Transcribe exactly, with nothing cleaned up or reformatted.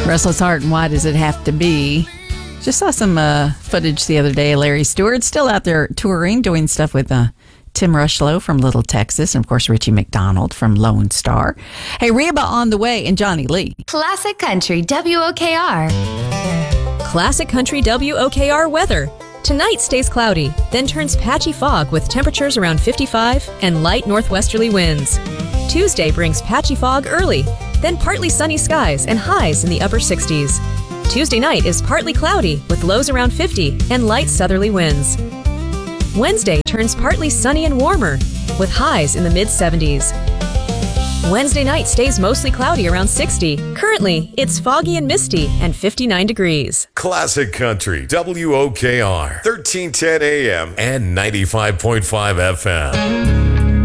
Restless Heart and Why Does It Have to Be? Just saw some uh, footage the other day. Larry Stewart still out there touring, doing stuff with uh, Tim Rushlow from Little Texas, and of course Richie McDonald from Lone Star. Hey, Reba on the way, and Johnny Lee. Classic Country W O K R. Classic Country W O K R weather. Tonight stays cloudy, then turns patchy fog with temperatures around fifty-five and light northwesterly winds. Tuesday brings patchy fog early, then partly sunny skies and highs in the upper sixties. Tuesday night is partly cloudy with lows around fifty and light southerly winds. Wednesday turns partly sunny and warmer with highs in the mid seventies. Wednesday night stays mostly cloudy around sixty. Currently, it's foggy and misty and fifty-nine degrees. Classic Country W O K R, thirteen ten A M and ninety-five point five F M.